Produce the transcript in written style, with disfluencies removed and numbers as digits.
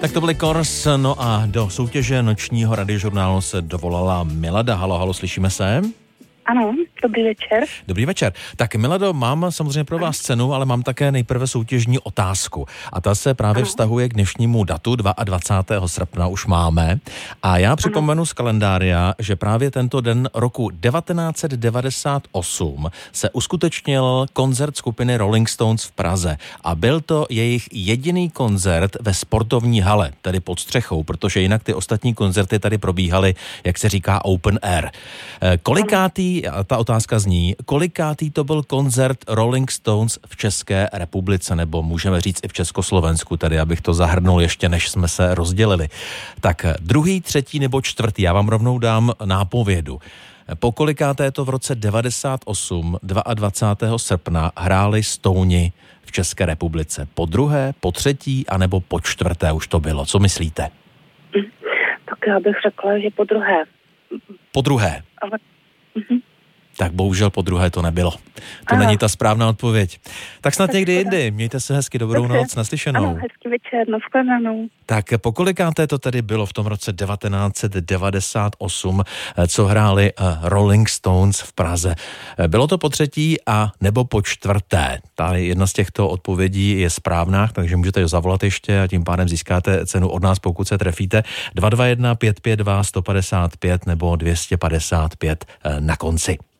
Tak to byly Kors, no a do soutěže nočního radiožurnálu se dovolala Milada. Halo, slyšíme se? Ano, dobrý večer. Dobrý večer. Tak Milado, mám samozřejmě pro vás cenu, ale mám také nejprve soutěžní otázku. A ta se právě vztahuje k dnešnímu datu, 22. srpna už máme. A já připomenu z kalendária, že právě tento den roku 1998 se uskutečnil koncert skupiny Rolling Stones v Praze. A byl to jejich jediný koncert ve sportovní hale, tedy pod střechou, protože jinak ty ostatní koncerty tady probíhaly, jak se říká, open air. Kolikátý, a ta otázka zní, kolikátý to byl koncert Rolling Stones v České republice, nebo můžeme říct i v Československu, tedy abych to zahrnul ještě, než jsme se rozdělili. Tak druhý, třetí nebo čtvrtý, já vám rovnou dám nápovědu. Po kolikáté to v roce 98, 22. srpna hráli Stouni v České republice? Po druhé, po třetí, anebo po čtvrté už to bylo? Co myslíte? Tak já bych řekla, že po druhé. Po druhé? Ale... Tak bohužel po druhé to nebylo. To není ta správná odpověď. Tak snad někdy jindy. Mějte se hezky, dobrou noc, naslyšenou. Ano, hezký večer, nashledanou. Tak po kolikáté to tedy bylo v tom roce 1998, co hráli Rolling Stones v Praze? Bylo to po třetí a nebo po čtvrté? Ta jedna z těchto odpovědí je správná, takže můžete zavolat ještě a tím pádem získáte cenu od nás, pokud se trefíte. 221 552 155 nebo 255 na konci.